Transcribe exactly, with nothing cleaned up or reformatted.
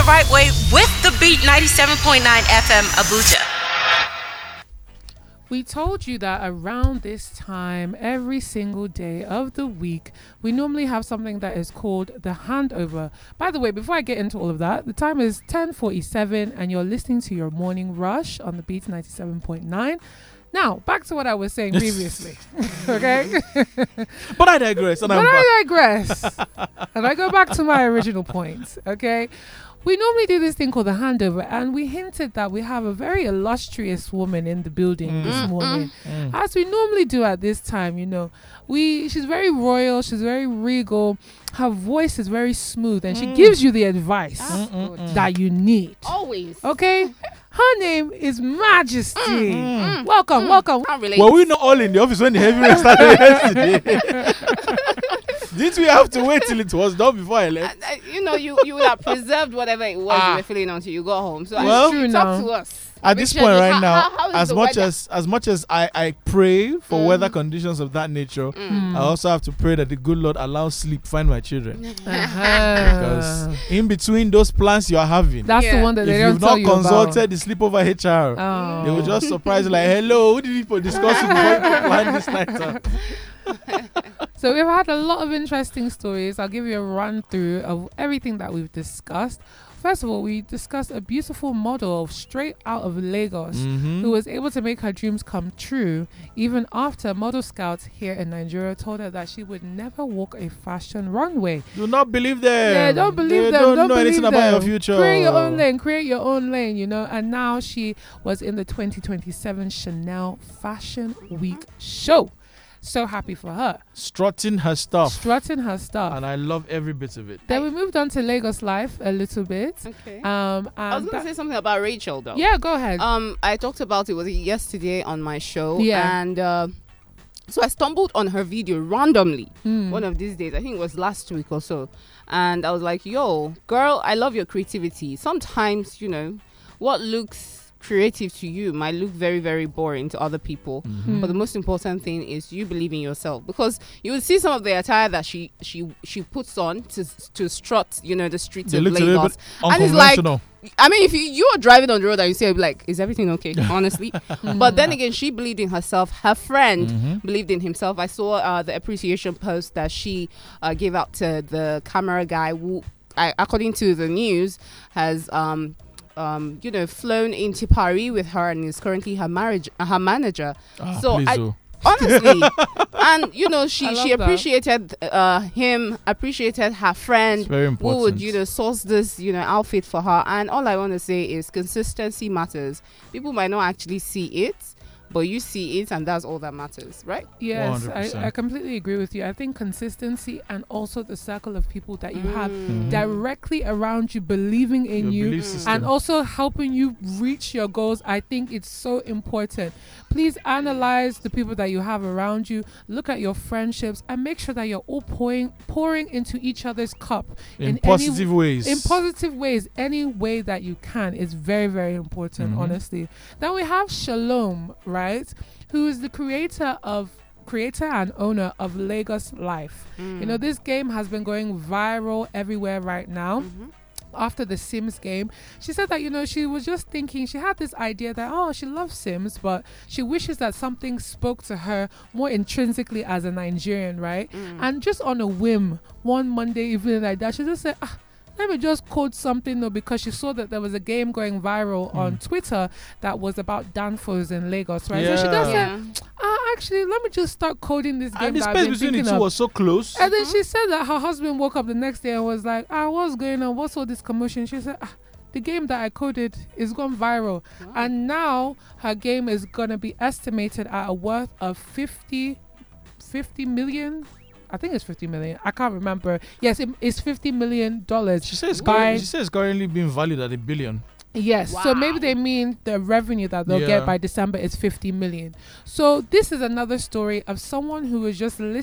right way with the Beat ninety-seven point nine F M Abuja. We told you that around this time, every single day of the week, we normally have something that is called the handover. By the way, before I get into all of that, the time is ten forty-seven and you're listening to your morning rush on the Beat ninety-seven point nine. Now, back to what I was saying previously, okay? But I digress. And but I'm I back. digress. And I go back to my original point, okay? We normally do this thing called the handover, and we hinted that we have a very illustrious woman in the building Mm. this morning. Mm. As we normally do at this time, you know. We she's very royal, she's very regal, her voice is very smooth, and she Mm. gives you the advice That's Mm, mm, good. mm. that you need. Always. Okay? Her name is Majesty. Mm. Welcome, Mm. welcome. Can't relate. Were we not all in the office when the heavy rain started yesterday? Didn't we have to wait till it was done before I left? Uh, uh, you know, you, you would have preserved whatever it was Ah. you were feeling until you got home. So Well- I True talk now. to us. At this Richard, point right how- now, how- how is as the much weather? as as much as I, I pray for Mm. weather conditions of that nature, Mm. I also have to pray that the good Lord allows sleep find my children. Uh-huh. Because in between those plans you are having, That's the Yeah. one that they if don't you've tell not you consulted the sleepover H R, about. Oh. they will just surprise you like, hello, who did we put- discuss it before you plan this night out? So we've had a lot of interesting stories. I'll give you a run through of everything that we've discussed. First of all, we discussed a beautiful model straight out of Lagos Mhm. who was able to make her dreams come true even after model scouts here in Nigeria told her that she would never walk a fashion runway. Do not believe them. Yeah, don't believe they them. Don't, Don't know anything believe about them. your future. Create your own lane. Create your own lane, you know. And now she was in the twenty twenty-seven Chanel Fashion Week show. So happy for her. Strutting her stuff. Strutting her stuff. And I love every bit of it. Then we moved on to Lagos Life a little bit. Okay. Um, I was and going to that- say something about Rachel, though. yeah, go ahead. Um, I talked about it was it yesterday on my show. Yeah. And uh, so I stumbled on her video randomly Mm. one of these days. I think it was last week or so. And I was like, yo, girl, I love your creativity. Sometimes, you know, what looks creative to you might look very, very boring to other people. Mm. But the most important thing is you believe in yourself, because you will see some of the attire that she she she puts on to to strut, you know, the streets They of look a little Lagos. bit And it's like, unconventional. I mean, if you, you are driving on the road and you say, like, is everything okay? Honestly. But then again, she believed in herself. Her friend Mhm. believed in himself. I saw uh, the appreciation post that she uh, gave out to the camera guy who, I, according to the news, has um um you know flown into Paris with her and is currently her marriage uh, her manager. Ah, so please, I- oh. Honestly. And you know, she I she love that. appreciated uh him, appreciated her friend It's very who important. would, you know, source this, you know, outfit for her. And all I want to say is consistency matters. People might not actually see it, but you see it, and that's all that matters, right? Yes, one hundred percent. I, I completely agree with you. I think consistency and also the circle of people that you have Mm. directly around you, believing in Your you, belief system. and also helping you reach your goals. I think it's so important. Please analyze the people that you have around you, look at your friendships, and make sure that you're all pouring pouring into each other's cup in, in positive any, ways. in positive ways. Any way that you can is very, very important, Mhm. honestly. Then we have Shalom, right, who is the creator of creator and owner of Lagos Life. Mm. You know, this game has been going viral everywhere right now. Mhm. After the Sims game, she said that, you know, she was just thinking, she had this idea that, oh, she loves Sims, but she wishes that something spoke to her more intrinsically as a Nigerian, right? Mm. And just on a whim, one Monday evening like that, she just said, ah, let me just code something though, because she saw that there was a game going viral on Mm. Twitter that was about Danfos in Lagos, right? So she Yeah. just Yeah. said, ah, actually, let me just start coding this game And the that I've space been between the thinking two of. was so close. And then she said that her husband woke up the next day and was like, ah, what's going on? What's all this commotion? She said, ah, the game that I coded is gone viral. Wow. And now her game is going to be estimated at a worth of fifty, fifty million. I think it's fifty million. I can't remember. Yes, it, it's fifty million dollars. She says, By- currently, she says currently being valued at a billion. Yes, so maybe Wow. they mean the revenue that they'll Yeah. get by December is fifty million. So this is another story of someone who is just listening